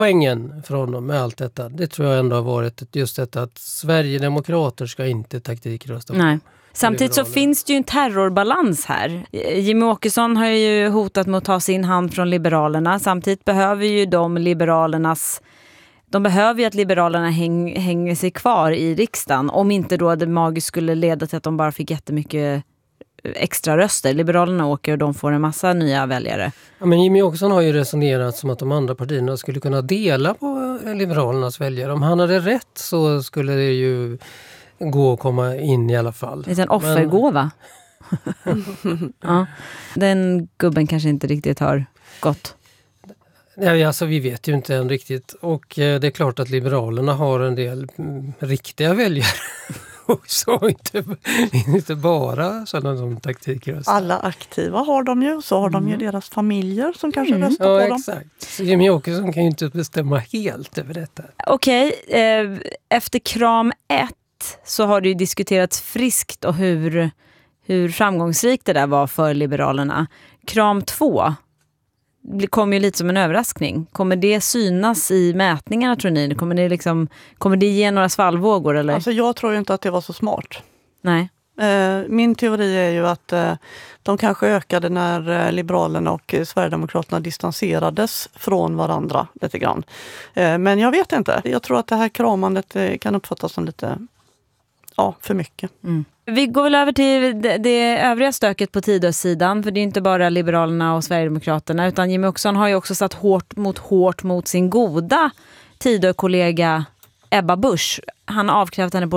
Poängen för honom med allt detta, det tror jag ändå har varit just detta att Sverigedemokrater ska inte taktikrösta på. Nej. Samtidigt så finns det ju en terrorbalans här. Jimmie Åkesson har ju hotat med att ta sin hand från Liberalerna. Samtidigt behöver ju de behöver ju att Liberalerna hänger sig kvar i riksdagen. Om inte då det magiskt skulle leda till att de bara fick jättemycket extra röster. Liberalerna åker och de får en massa nya väljare. Ja, men Jimmie Åkesson har ju resonerat som att de andra partierna skulle kunna dela på Liberalernas väljare. Om han hade rätt så skulle det ju gå att komma in i alla fall. Det är en offergåva. Ja. Den gubben kanske inte riktigt har gått. Ja, alltså vi vet ju inte än riktigt. Och det är klart att Liberalerna har en del riktiga väljare. Och så inte bara sådana som taktikröstar. Alla aktiva har de ju. Så har de ju deras familjer som kanske röstar på dem. Exakt. Så Jimmie Åkesson kan ju inte bestämma helt över detta. Okej, efter kram 1 så har det ju diskuterats friskt och hur framgångsrikt det där var för Liberalerna. Kram 2 kommer ju lite som en överraskning. Kommer det synas i mätningarna, tror ni? Kommer det ge några svallvågor? Eller? Alltså jag tror ju inte att det var så smart. Nej. Min teori är ju att de kanske ökade när Liberalerna och Sverigedemokraterna distanserades från varandra lite grann. Men jag vet inte. Jag tror att det här kramandet kan uppfattas som lite för mycket. Mm. Vi går väl över till det övriga stöket på Tidösidan, för det är inte bara Liberalerna och Sverigedemokraterna, utan Jimmie Åkesson har ju också satt hårt mot sin goda Tidö-kollega Ebba Busch. Han har avkrävt henne på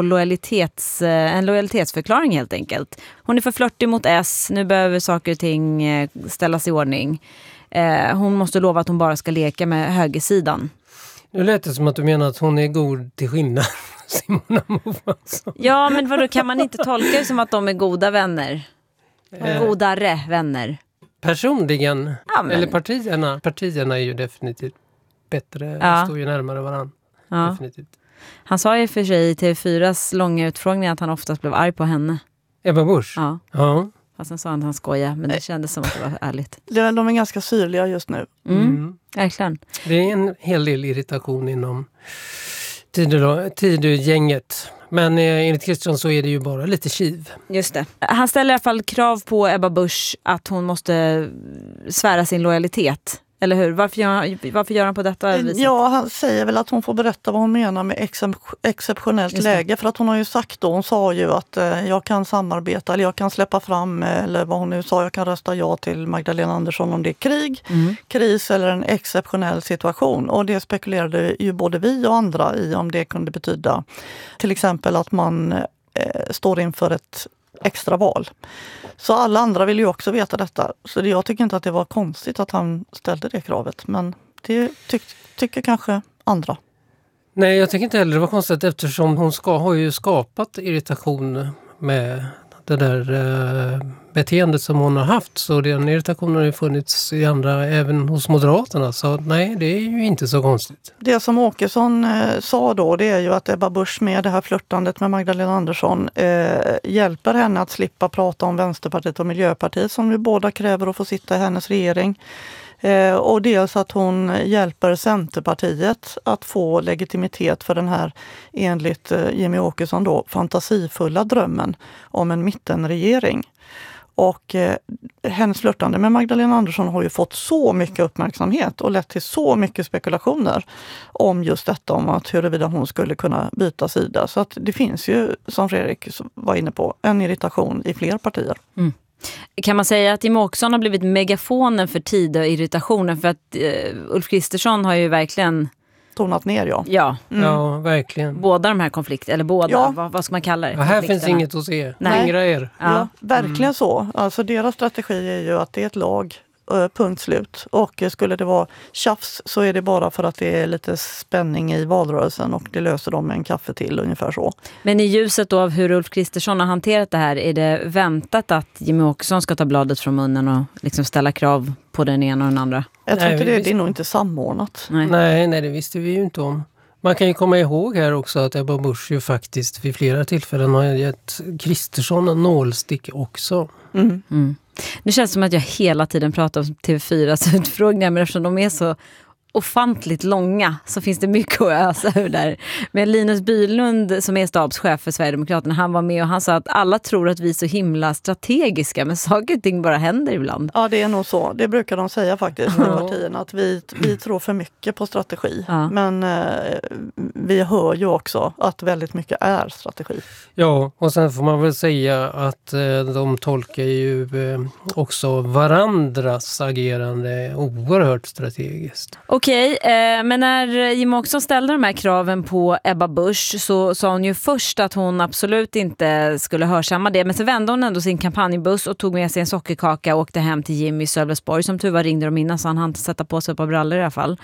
en lojalitetsförklaring helt enkelt. Hon är för flörtig mot S, nu behöver saker och ting ställas i ordning. Hon måste lova att hon bara ska leka med högersidan. Nu lät det som att du menar att hon är god till skillnad. Simona Movansson. Ja, men vadå, kan man inte tolka det som att de är goda vänner? Godare vänner. Personligen, eller partierna är ju definitivt bättre, står ju närmare varandra. Ja. Definitivt. Han sa ju för sig i TV4s långa utfrågning att han oftast blev arg på henne. Ebba Busch? Ja. Fast sen sa han att han skojar, men det kändes som att det var ärligt. De är ganska syrliga just nu. Verkligen. Det är en hel del irritation inom Tidö-gänget. Men enligt Kristersson så är det ju bara lite kiv. Just det. Han ställer i alla fall krav på Ebba Busch att hon måste svära sin lojalitet. Eller hur? Varför gör han på detta viset? Ja, han säger väl att hon får berätta vad hon menar med exceptionellt läge. För att hon har ju sagt då, hon sa ju att jag kan samarbeta eller jag kan släppa fram, eller vad hon nu sa, jag kan rösta ja till Magdalena Andersson om det är krig, kris eller en exceptionell situation. Och det spekulerade ju både vi och andra i om det kunde betyda till exempel att man står inför ett extra val. Så alla andra vill ju också veta detta. Så jag tycker inte att det var konstigt att han ställde det kravet. Men det tycker kanske andra. Nej, jag tycker inte heller det var konstigt eftersom hon har ju skapat irritation med det där beteendet som hon har haft. Så den irritationen har ju funnits i andra, även hos Moderaterna. Så nej, det är ju inte så konstigt. Det som Åkesson sa då, det är ju att Ebba Busch med det här flörtandet med Magdalena Andersson hjälper henne att slippa prata om Vänsterpartiet och Miljöpartiet som ju båda kräver att få sitta i hennes regering. Och dels att hon hjälper Centerpartiet att få legitimitet för den här, enligt Jimmie Åkesson då, fantasifulla drömmen om en mittenregering. Och hennes flörtande med Magdalena Andersson har ju fått så mycket uppmärksamhet och lett till så mycket spekulationer om just detta, om att huruvida hon skulle kunna byta sida. Så att det finns ju, som Fredrik var inne på, en irritation i fler partier. Mm. Kan man säga att Jimmie Åkesson har blivit megafonen för Tidö-irritationen, för att Ulf Kristersson har ju verkligen tonat ner, ja. Ja, verkligen. Båda de här konflikterna, eller båda, vad ska man kalla det? Ja, här finns inget att se. Fingra er. Ja, verkligen så. Alltså deras strategi är ju att det är ett lag, punkt slut. Och skulle det vara tjafs så är det bara för att det är lite spänning i valrörelsen och det löser de med en kaffe till, ungefär så. Men i ljuset då av hur Ulf Kristersson har hanterat det här, är det väntat att Jimmie Åkesson ska ta bladet från munnen och liksom ställa krav på den ena och den andra? Jag tror inte det är nog inte samordnat. Nej, det visste vi ju inte om. Man kan ju komma ihåg här också att Ebba Busch ju faktiskt vid flera tillfällen har gett Kristersson en nålstick också. Nu känns det som att jag hela tiden pratar om TV4s utfrågningar, men eftersom de är så ofantligt långa, så finns det mycket att ösa ur där. Men Linus Bylund som är stabschef för Sverigedemokraterna, han var med och han sa att alla tror att vi är så himla strategiska, men saker och ting bara händer ibland. Ja, det är nog så. Det brukar de säga faktiskt, med partierna, att vi tror för mycket på strategi. Ja. Men vi hör ju också att väldigt mycket är strategi. Ja, och sen får man väl säga att de tolkar ju också varandras agerande oerhört strategiskt. Okej, men när Jimmie Åkesson ställde de här kraven på Ebba Busch så sa hon ju först att hon absolut inte skulle hörsamma det. Men så vände hon ändå sin kampanjbuss och tog med sig en sockerkaka och åkte hem till Jimmy i Sölvesborg. Som tur var ringde de innan så han hann sätta på sig ett par brallor i alla fall.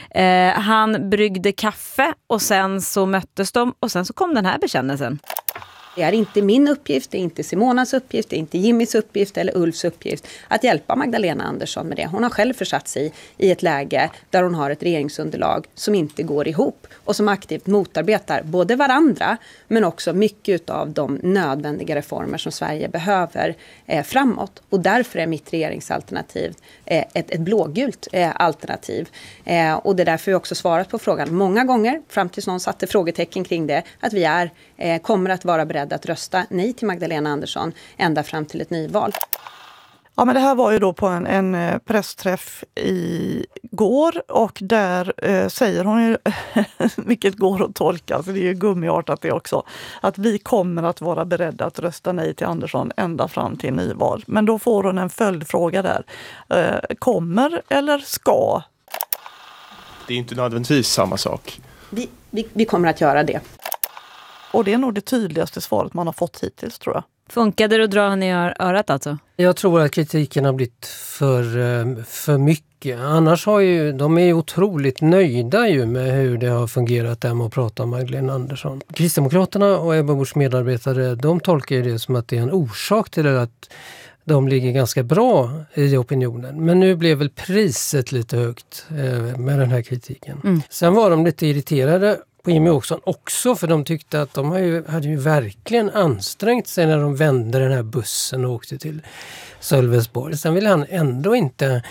Han bryggde kaffe och sen så möttes de och sen så kom den här bekännelsen. Det är inte min uppgift, det är inte Simonas uppgift, det är inte Jimmys uppgift eller Ulfs uppgift att hjälpa Magdalena Andersson med det. Hon har själv försatt sig i ett läge där hon har ett regeringsunderlag som inte går ihop och som aktivt motarbetar både varandra men också mycket av de nödvändiga reformer som Sverige behöver framåt. Och därför är mitt regeringsalternativ ett blågult alternativ. Och det är därför vi också svarat på frågan många gånger, fram tills någon satte frågetecken kring det, att vi kommer att vara beredda att rösta nej till Magdalena Andersson ända fram till ett nyval. Ja, men det här var ju då på en pressträff igår och där säger hon ju, vilket går att tolka, för det är ju gummiartat det också, att vi kommer att vara beredda att rösta nej till Andersson ända fram till nyval. Men då får hon en följdfråga där. Kommer eller ska? Det är inte nödvändigtvis samma sak. Vi kommer att göra det. Och det är nog det tydligaste svaret man har fått hittills, tror jag. Funkade det att dra henne i örat alltså? Jag tror att kritiken har blivit för mycket. Annars de är ju otroligt nöjda ju med hur det har fungerat där med att prata om Magdalena Andersson. Kristdemokraterna och Ebba Buschs medarbetare, de tolkar ju det som att det är en orsak till att de ligger ganska bra i opinionen. Men nu blev väl priset lite högt med den här kritiken. Sen var de lite irriterade på Jimmie Åkesson också, för de tyckte att de hade ju verkligen ansträngt sig när de vände den här bussen och åkte till Sölvesborg. Sen ville han ändå inte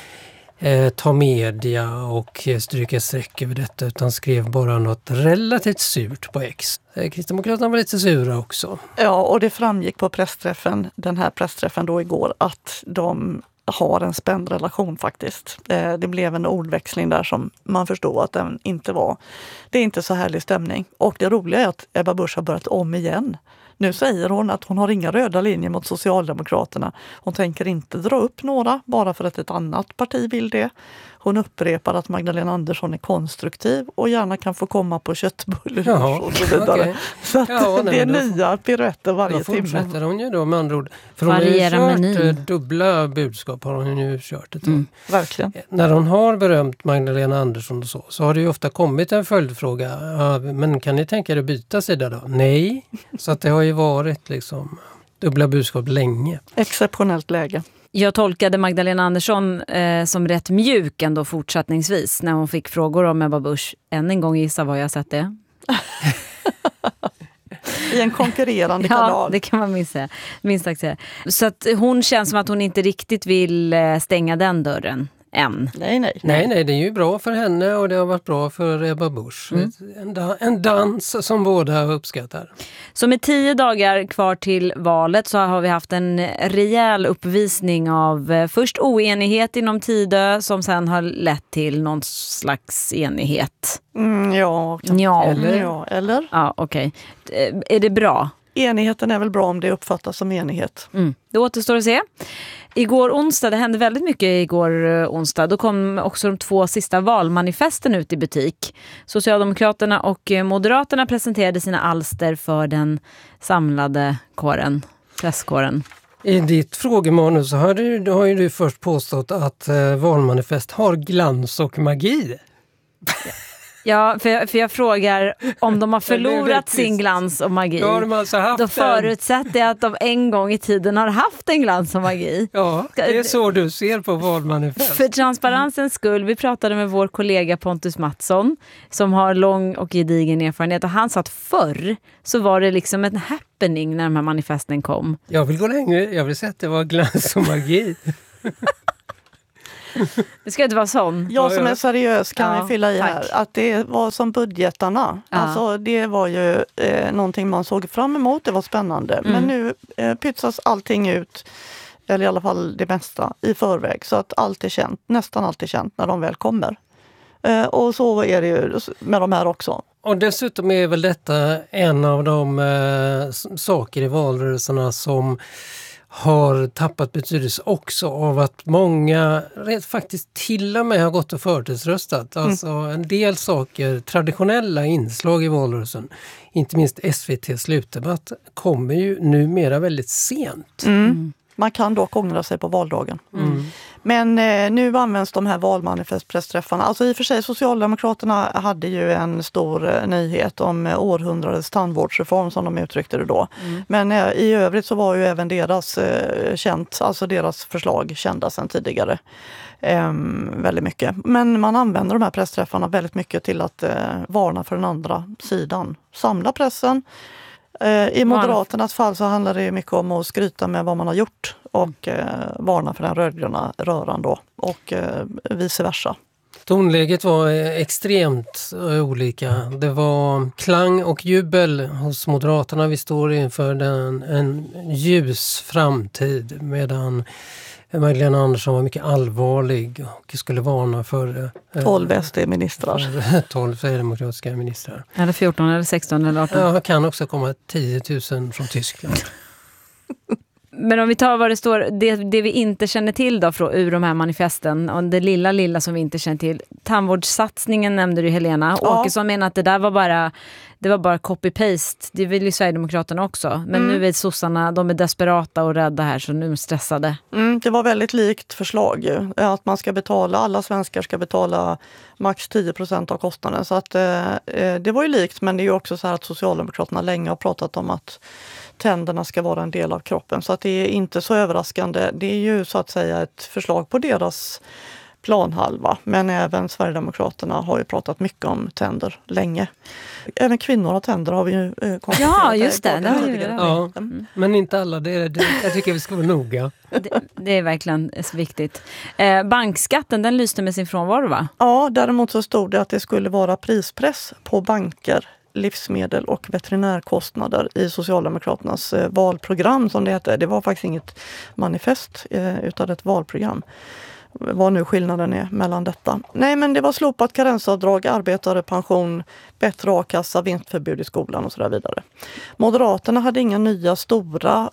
ta media och stryka streck över detta, utan skrev bara något relativt surt på X. Kristdemokraterna var lite sura också. Ja, och det framgick på den här pressträffen då igår, att de har en spänd relation faktiskt. Det blev en ordväxling där som man förstod att den inte var. Det är inte så härlig stämning. Och det roliga är att Ebba Busch har börjat om igen. Nu säger hon att hon har inga röda linjer mot Socialdemokraterna. Hon tänker inte dra upp några bara för att ett annat parti vill det. Hon upprepar att Magdalena Andersson är konstruktiv och gärna kan få komma på köttbullar och så vidare. Okay. Så att det är nya piruetter varje timme. Då fortsätter hon ju då med andra ord. För hon har ju kört dubbla budskap, har hon ju kört ett tag. Verkligen. När hon har berömt Magdalena Andersson och så har det ju ofta kommit en följdfråga. Men kan ni tänka er att byta sida då? Nej. Så att det har ju varit liksom dubbla budskap länge. Exceptionellt läge. Jag tolkade Magdalena Andersson som rätt mjuk ändå fortsättningsvis när hon fick frågor om Ebba Busch. Än en gång gissa vad jag sett det. I en konkurrerande kanal. Ja, det kan man minst sagt säga. Så att hon känns som att hon inte riktigt vill stänga den dörren än. Nej, det är ju bra för henne och det har varit bra för Ebba Busch. En dans som båda uppskattar. Så med 10 dagar kvar till valet så har vi haft en rejäl uppvisning av först oenighet inom Tidö som sen har lett till någon slags enighet. Eller? Ja, okej. Är det bra? Enigheten är väl bra om det uppfattas som enighet. Det återstår att se. Igår onsdag, det hände väldigt mycket igår onsdag. Då kom också de 2 sista valmanifesten ut i butik. Socialdemokraterna och Moderaterna presenterade sina alster för den samlade presskåren. I ditt frågemanus så har ju du först påstått att valmanifest har glans och magi. Ja, för jag frågar om de har förlorat sin glans och magi. Då förutsätter jag att de en gång i tiden har haft en glans och magi. Ja, det är så du ser på valmanifest. För transparensens skull, vi pratade med vår kollega Pontus Mattsson som har lång och gedigen erfarenhet. Och han sa att förr så var det liksom en happening när de här manifesten kom. Jag vill gå längre, jag vill säga att det var glans och magi. Det ska inte vara sån. Jag som är seriös kan vi fylla i tack. här. Att det var som budgetarna. Ja. Alltså det var ju någonting man såg fram emot. Det var spännande. Men nu pytsas allting ut, eller i alla fall det mesta, i förväg. Så att allt är känt, nästan allt är känt när de väl kommer. Och så är det ju med de här också. Och dessutom är väl detta en av de saker i valrörelserna som har tappat betydelse också av att många faktiskt till och med har gått och förtidsröstat. Alltså en del saker, traditionella inslag i valrörelsen, inte minst SVT:s slutdebatt, kommer ju numera väldigt sent. Man kan dock ångra sig på valdagen. Men nu används de här valmanifestpressträffarna. Alltså i och för sig, Socialdemokraterna hade ju en stor nyhet om århundradets tandvårdsreform som de uttryckte det då. Men i övrigt så var ju även deras deras förslag kända sedan tidigare. Väldigt mycket. Men man använder de här pressträffarna väldigt mycket till att varna för den andra sidan. Samla pressen. I Moderaternas fall så handlar det mycket om att skryta med vad man har gjort och varna för den rödgröna röran då, och vice versa. Tonläget var extremt olika. Det var klang och jubel hos Moderaterna. Vi står inför en ljus framtid, medan Magdalena Andersson var mycket allvarlig och skulle varna för 12 SD-ministrar. 12 sverigedemokratiska ministrar. Eller 14 eller 16 eller 18. Ja, kan också komma 10 000 från Tyskland. Men om vi tar vad det står, det vi inte känner till då ur de här manifesten, och det lilla som vi inte känner till. Tandvårdssatsningen nämnde du, Helena. Ja. Åkesson menar att det var bara copy-paste. Det vill ju Sverigedemokraterna också. Men nu är sossarna, de är desperata och rädda här, så nu är de stressade. Det var väldigt likt förslag ju. Att man ska betala, alla svenskar ska betala max 10% av kostnaden. Så att det var ju likt, men det är ju också så här att Socialdemokraterna länge har pratat om att tänderna ska vara en del av kroppen. Så att det är inte så överraskande. Det är ju så att säga ett förslag på deras planhalva. Men även Sverigedemokraterna har ju pratat mycket om tänder länge. Även kvinnor har tänder, har vi ju konstaterat. Ja, just det. Ja, men inte alla. Jag tycker vi ska vara noga. Det är verkligen viktigt. Bankskatten, den lyste med sin frånvaro, va? Ja, däremot så stod det att det skulle vara prispress på banker, livsmedel och veterinärkostnader i Socialdemokraternas valprogram, som det heter. Det var faktiskt inget manifest utan ett valprogram. Vad nu skillnaden är mellan detta. Nej, men det var slopat karensavdrag, arbetare, pension, bättre a-kassa, vinstförbud i skolan och så där vidare. Moderaterna hade inga nya stora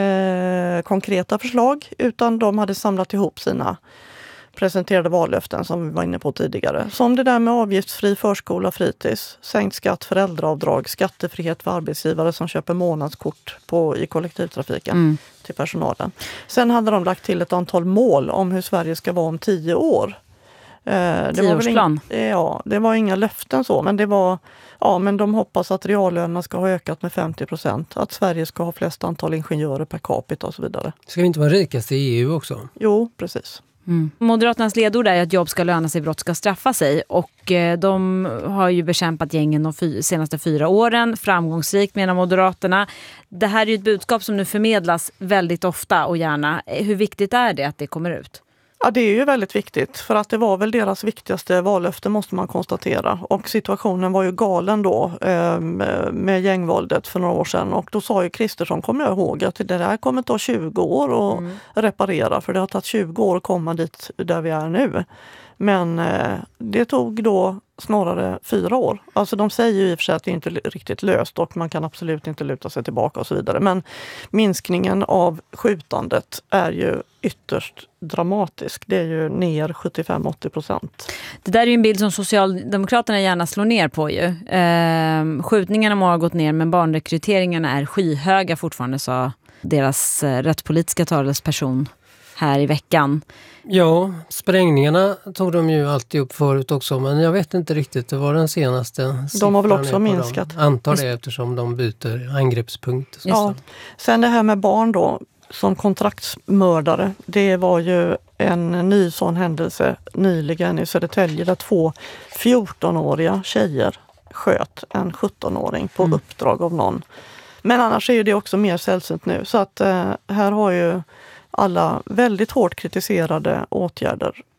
konkreta förslag, utan de hade samlat ihop sina presenterade vallöften som vi var inne på tidigare. Som det där med avgiftsfri förskola, fritids, sänkt skatt, föräldraavdrag, skattefrihet för arbetsgivare som köper månadskort i kollektivtrafiken till personalen. Sen hade de lagt till ett antal mål om hur Sverige ska vara om 10 år. 10-årsplan. Det var inga löften så, men det var, men de hoppas att reallönerna ska ha ökat med 50%, att Sverige ska ha flest antal ingenjörer per capita och så vidare. Ska vi inte vara rikast i EU också? Jo, precis. Moderaternas ledord är att jobb ska löna sig, brott ska straffa sig, och de har ju bekämpat gängen de senaste 4 åren framgångsrikt, menar Moderaterna. Det här är ju ett budskap som nu förmedlas väldigt ofta och gärna. Hur viktigt är det att det kommer ut? Ja, det är ju väldigt viktigt, för att det var väl deras viktigaste vallöfte, måste man konstatera. Och situationen var ju galen då med gängvåldet för några år sedan. Och då sa ju Kristersson, kommer jag ihåg, att det där kommer ta 20 år att reparera. För det har tagit 20 år att komma dit där vi är nu. Men det tog då snarare 4 år. Alltså de säger ju i och för sig att det inte är riktigt löst och man kan absolut inte luta sig tillbaka och så vidare. Men minskningen av skjutandet är ju ytterst dramatisk. Det är ju ner 75-80%. Det där är ju en bild som Socialdemokraterna gärna slår ner på ju. Skjutningarna har gått ner, men barnrekryteringarna är skyhöga fortfarande, sa deras rättspolitiska talesperson här i veckan. Ja, sprängningarna tog de ju alltid upp förut också, men jag vet inte riktigt, det var den senaste. De har väl också minskat. Antar det, eftersom de byter angreppspunkt. Ja. Sen det här med barn då, som kontraktsmördare, det var ju en ny sån händelse nyligen i Södertälje där 2 14-åriga tjejer sköt en 17-åring på uppdrag av någon. Men annars är ju det också mer sällsynt nu, så att här har ju alla väldigt hårt kritiserade åtgärder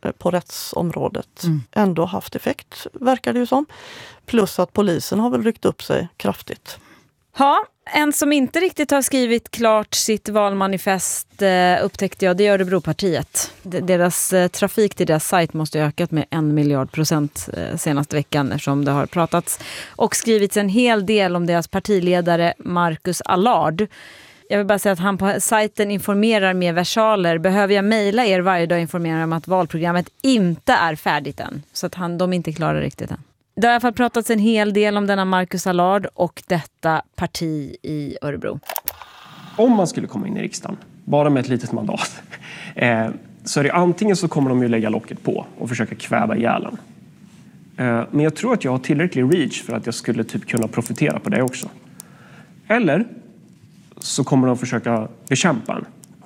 på rättsområdet ändå haft effekt, verkar det ju som. Plus att polisen har väl ryckt upp sig kraftigt. Ja, en som inte riktigt har skrivit klart sitt valmanifest upptäckte jag, det är Örebropartiet. Deras trafik till deras sajt måste ha ökat med 1 miljard% senaste veckan eftersom det har pratats och skrivits en hel del om deras partiledare Marcus Allard. Jag vill bara säga att han på sajten informerar med versaler. Behöver jag mejla er varje dag och informera om att valprogrammet inte är färdigt än. Så att de inte klarar riktigt än. Det har i alla fall pratats en hel del om denna Marcus Allard och detta parti i Örebro. Om man skulle komma in i riksdagen, bara med ett litet mandat, så är det antingen så kommer de ju lägga locket på och försöka kväva ihjälen. Men jag tror att jag har tillräcklig reach för att jag skulle typ kunna profitera på det också. Eller så kommer de försöka bekämpa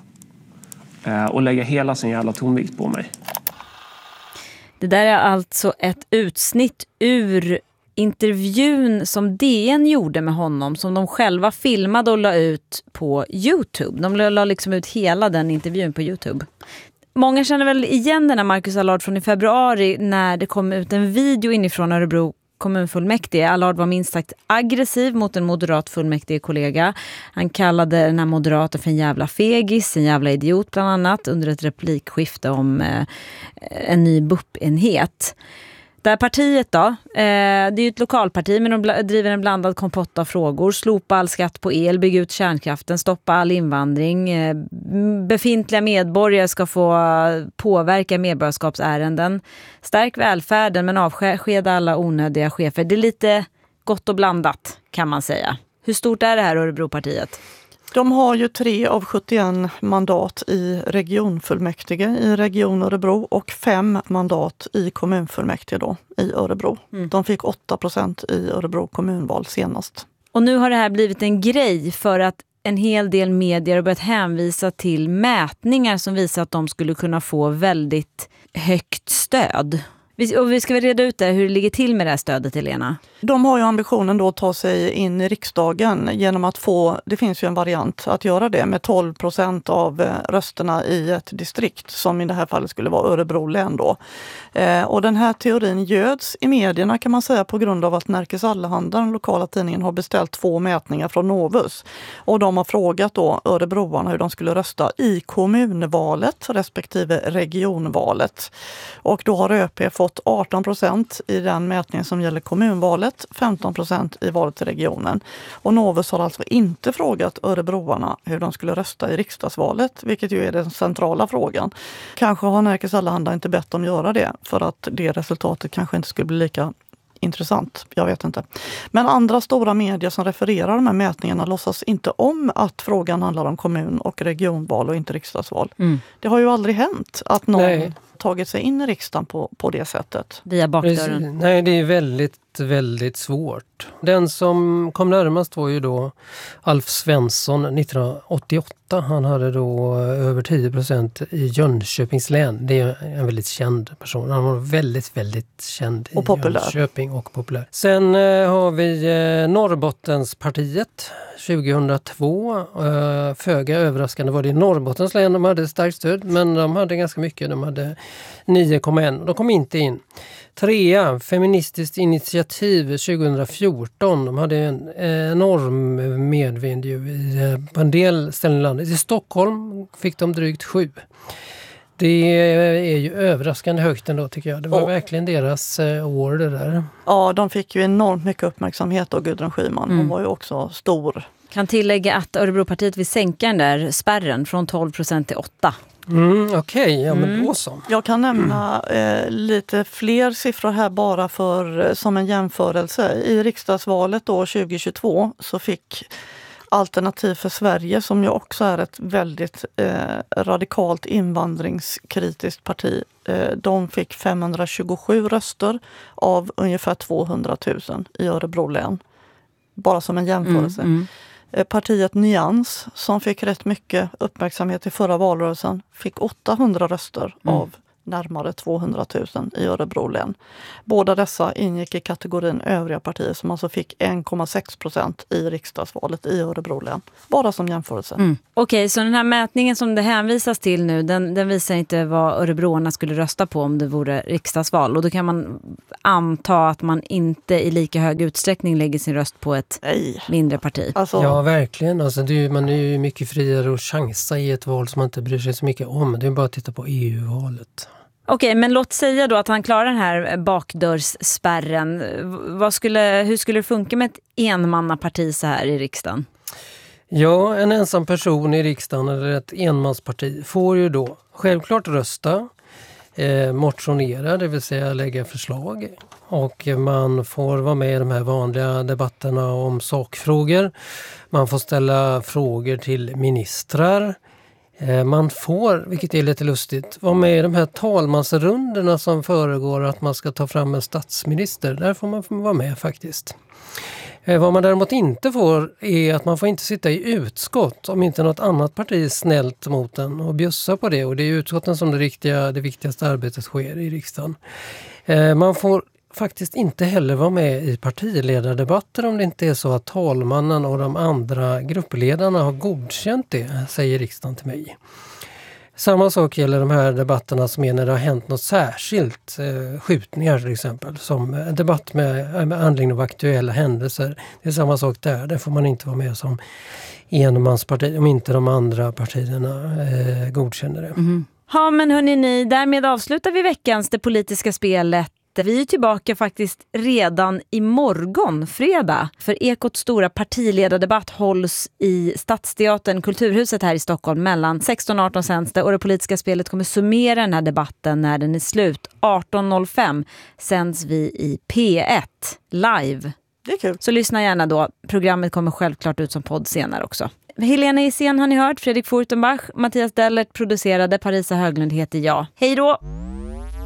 en och lägga hela sin jävla tonvikt på mig. Det där är alltså ett utsnitt ur intervjun som DN gjorde med honom som de själva filmade och la ut på YouTube. De la liksom ut hela den intervjun på YouTube. Många känner väl igen den här Marcus Allard från i februari när det kom ut en video inifrån Örebro kommunfullmäktige. Allard var minst sagt aggressiv mot en moderat fullmäktige kollega. Han kallade den här moderaten för en jävla fegis, en jävla idiot bland annat under ett replikskifte om en ny BUP-enhet. Det här partiet då, det är ju ett lokalparti men de driver en blandad kompott av frågor. Slopa all skatt på el, bygga ut kärnkraften, stoppa all invandring. Befintliga medborgare ska få påverka medborgarskapsärenden. Stärk välfärden men avskeda alla onödiga chefer. Det är lite gott och blandat kan man säga. Hur stort är det här Örebropartiet? De har ju 3 av 71 mandat i regionfullmäktige i Region Örebro och 5 mandat i kommunfullmäktige då i Örebro. De fick 8% i Örebro kommunval senast. Och nu har det här blivit en grej för att en hel del medier har börjat hänvisa till mätningar som visar att de skulle kunna få väldigt högt stöd. Och vi ska väl reda ut hur det ligger till med det här stödet, Helena? De har ju ambitionen då att ta sig in i riksdagen genom att få, det finns ju en variant att göra det med 12% av rösterna i ett distrikt som i det här fallet skulle vara Örebro län då. Och den här teorin göds i medierna kan man säga på grund av att Nerikes Allehanda, den lokala tidningen, har beställt 2 mätningar från Novus. Och de har frågat då örebroarna hur de skulle rösta i kommunvalet respektive regionvalet. Och då har ÖP fått 18% i den mätningen som gäller kommunvalet, 15% i valet till regionen. Och Novus har alltså inte frågat örebroarna hur de skulle rösta i riksdagsvalet, vilket ju är den centrala frågan. Kanske har Nerikes Allehanda inte bett dem göra det för att det resultatet kanske inte skulle bli lika intressant, jag vet inte. Men andra stora medier som refererar de här mätningarna låtsas inte om att frågan handlar om kommun- och regionval och inte riksdagsval. Det har ju aldrig hänt att någon tagit sig in i riksdagen på det sättet. Via bakdörren. Nej, det är väldigt svårt. Den som kom närmast var ju då Alf Svensson 1988. Han hade då över 10% i Jönköpings län. Det är en väldigt känd person. Han var väldigt känd och i populär. Jönköping och populär. Sen har vi Norrbottenspartiet 2002. Föga överraskande var det i Norrbottens län. De hade starkt stöd men de hade ganska mycket. De hade 9,1. De kom inte in. 3. Feministiskt initiativ 2014. De hade en enorm medvind på en del ställen i landet. I Stockholm fick de drygt 7. Det är ju överraskande högt ändå tycker jag. Det var verkligen deras år det där. Ja, de fick ju enormt mycket uppmärksamhet av Gudrun Schyman. Hon var ju också stor. Kan tillägga att Örebropartiet vill sänka den där spärren från 12% till 8%. Okej, ja men då så. Jag kan nämna lite fler siffror här bara som en jämförelse. I riksdagsvalet då 2022 så fick Alternativ för Sverige, som ju också är ett väldigt radikalt invandringskritiskt parti, de fick 527 röster av ungefär 200 000 i Örebro län. Bara som en jämförelse. Partiet Nyans, som fick rätt mycket uppmärksamhet i förra valrörelsen, fick 800 röster av närmare 200 000 i Örebro län. Båda dessa ingick i kategorin övriga partier som alltså fick 1,6% i riksdagsvalet i Örebro län. Bara som jämförelse. Okej, så den här mätningen som det hänvisas till nu, den visar inte vad örebroarna skulle rösta på om det vore riksdagsval. Och då kan man anta att man inte i lika hög utsträckning lägger sin röst på ett mindre parti. Alltså, Ja, verkligen. Alltså, man är ju mycket friare att chansa i ett val som man inte bryr sig så mycket om. Det är bara att titta på EU-valet. Okej, men låt säga då att han klarar den här bakdörrsspärren. Hur skulle det funka med ett enmannaparti så här i riksdagen? Ja, en ensam person i riksdagen eller ett enmansparti får ju då självklart rösta, motionera, det vill säga lägga förslag. Och man får vara med i de här vanliga debatterna om sakfrågor. Man får ställa frågor till ministrar. Man får, vilket är lite lustigt, vara med i de här talmansrundorna som föregår att man ska ta fram en statsminister. Där får man vara med faktiskt. Vad man däremot inte får är att man får inte sitta i utskott om inte något annat parti är snällt mot den och bjussa på det. Och det är utskotten som det viktigaste arbetet sker i riksdagen. Man får faktiskt inte heller vara med i partiledardebatter om det inte är så att talmannen och de andra gruppledarna har godkänt det, säger riksdagen till mig. Samma sak gäller de här debatterna som är när det har hänt något särskilt, skjutningar till exempel, som debatt med anledning av aktuella händelser. Det är samma sak där, där får man inte vara med som enmansparti om inte de andra partierna godkänner det. Ja, men hörni, därmed avslutar vi veckans Det politiska spelet. Vi är tillbaka faktiskt redan imorgon, fredag. För Ekots stora partiledardebatt hålls i Stadsteatern, Kulturhuset här i Stockholm mellan 16 och 18 sänds det. Och det politiska spelet kommer summera den här debatten när den är slut. 18.05 sänds vi i P1 live. Det är kul. Så lyssna gärna då. Programmet kommer självklart ut som podd senare också. Helena Isén har ni hört, Fredrik Furtenbach, Mattias Dellert producerade, Parisa Höglund heter jag. Hej då!